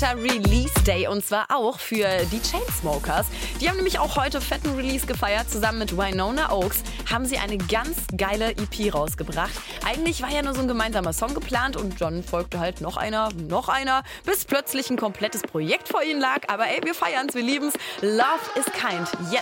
fetter Release Day und zwar auch für die Chainsmokers. Die haben nämlich auch heute fetten Release gefeiert. Zusammen mit Winona Oaks haben sie eine ganz geile EP rausgebracht. Eigentlich war ja nur so ein gemeinsamer Song geplant und dann folgte halt noch einer, bis plötzlich ein komplettes Projekt vor ihnen lag. Aber ey, wir feiern's, wir lieben's. Love is Kind. Jetzt